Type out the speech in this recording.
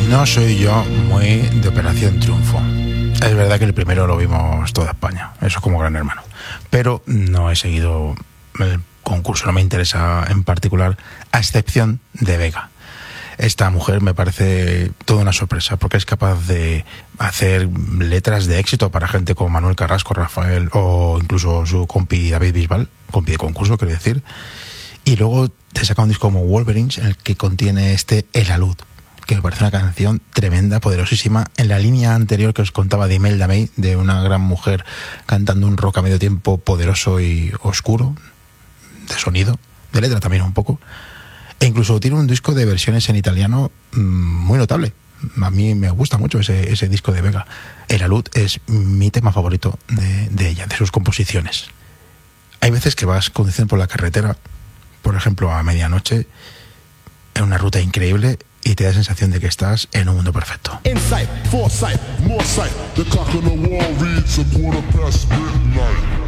No soy yo muy de Operación Triunfo. Es verdad que el primero lo vimos toda España, eso es como Gran Hermano. Pero no he seguido el concurso, no me interesa en particular, a excepción de Vega. Esta mujer me parece toda una sorpresa, porque es capaz de hacer letras de éxito para gente como Manuel Carrasco, Rafael o incluso su compi David Bisbal, compi de concurso, quiero decir. Y luego te saca un disco como Wolverines, en el que contiene El Alud, que me parece una canción tremenda, poderosísima, en la línea anterior que os contaba de Imelda May, de una gran mujer cantando un rock a medio tiempo poderoso y oscuro, de sonido, de letra también un poco, e incluso tiene un disco de versiones en italiano muy notable. A mí me gusta mucho ese disco de Vega. El Alud es mi tema favorito de ella, de sus composiciones. Hay veces que vas conduciendo por la carretera, por ejemplo a medianoche, en una ruta increíble, y te da la sensación de que estás en un mundo perfecto. Insight, foresight, more sight. The clock on the wall reads a midnight.